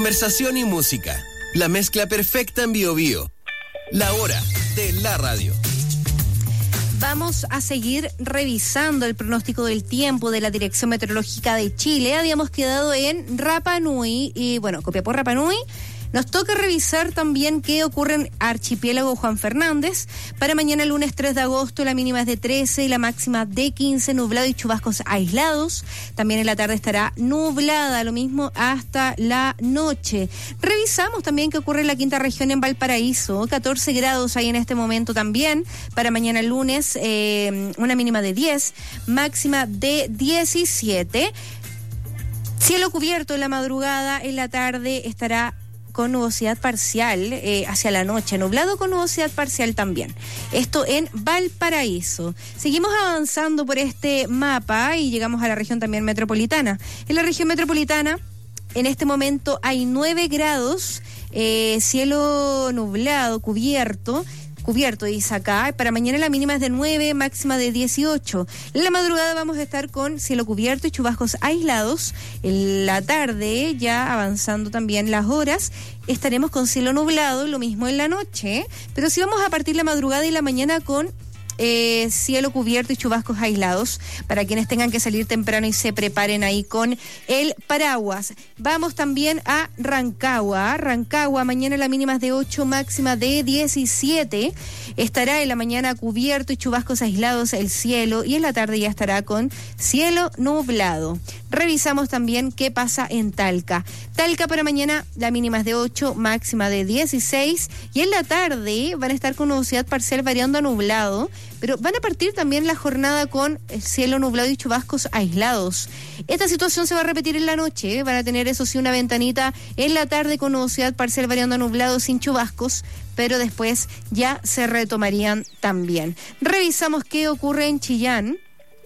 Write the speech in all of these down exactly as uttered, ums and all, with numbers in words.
Conversación y música. La mezcla perfecta en Bio Bio. La hora de la radio. Vamos a seguir revisando el pronóstico del tiempo de la Dirección Meteorológica de Chile. Habíamos quedado en Rapa Nui y, bueno, Copiapó, Rapa Nui. Nos toca revisar también qué ocurre en Archipiélago Juan Fernández. Para mañana, lunes tres de agosto, la mínima es de trece y la máxima de quince, nublado y chubascos aislados. También en la tarde estará nublada, lo mismo hasta la noche. Revisamos también qué ocurre en la quinta región en Valparaíso. catorce grados hay en este momento también. Para mañana, lunes, eh, una mínima de diez, máxima de diecisiete. Cielo cubierto en la madrugada, en la tarde estará con nubosidad parcial eh, hacia la noche, nublado con nubosidad parcial también. Esto en Valparaíso. Seguimos avanzando por este mapa y llegamos a la región también metropolitana. En la región metropolitana, en este momento hay nueve grados, eh, cielo nublado, cubierto, cubierto, dice acá. Para mañana la mínima es de nueve, máxima de dieciocho. En la madrugada vamos a estar con cielo cubierto y chubascos aislados. En la tarde, ya avanzando también las horas, estaremos con cielo nublado, lo mismo en la noche. Pero sí vamos a partir la madrugada y la mañana con Eh, cielo cubierto y chubascos aislados para quienes tengan que salir temprano y se preparen ahí con el paraguas. Vamos también a Rancagua. Rancagua, mañana la mínima es de ocho, máxima de diecisiete. Estará en la mañana cubierto y chubascos aislados el cielo y en la tarde ya estará con cielo nublado. Revisamos también qué pasa en Talca. Talca para mañana la mínima es de ocho, máxima de dieciséis y en la tarde van a estar con nubosidad parcial variando a nublado, pero van a partir también la jornada con el cielo nublado y chubascos aislados. Esta situación se va a repetir en la noche, ¿eh? Van a tener eso sí una ventanita en la tarde con nubosidad parcial variando a nublado sin chubascos, pero después ya se retomarían también. Revisamos qué ocurre en Chillán.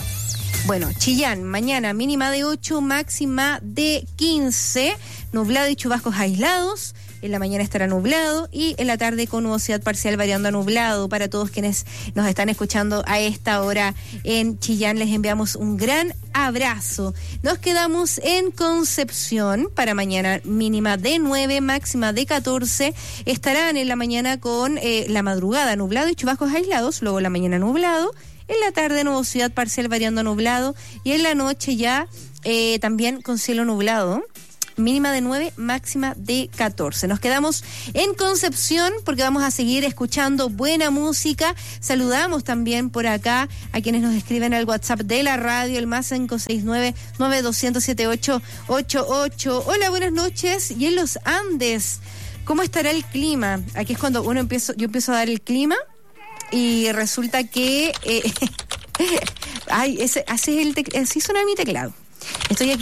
Bueno, Chillán, mañana mínima de ocho, máxima de quince, nublado y chubascos aislados. En la mañana estará nublado y en la tarde con nubosidad parcial variando a nublado. Para todos quienes nos están escuchando a esta hora en Chillán, les enviamos un gran abrazo. Nos quedamos en Concepción. Para mañana mínima de nueve, máxima de catorce. Estarán en la mañana con eh, la madrugada nublado y chubascos aislados, luego la mañana nublado. En la tarde nubosidad parcial variando a nublado y en la noche ya eh, también con cielo nublado. Mínima de nueve, máxima de catorce. Nos quedamos en Concepción porque vamos a seguir escuchando buena música. Saludamos también por acá a quienes nos escriben al WhatsApp de la radio, el más cinco seis nueve, nueve dos cero siete ocho ocho ocho. Hola, buenas noches. Y en los Andes, ¿cómo estará el clima? Aquí es cuando uno empiezo, yo empiezo a dar el clima y resulta que... Eh, ay, ese, así, es el tec- así suena mi teclado. Estoy aquí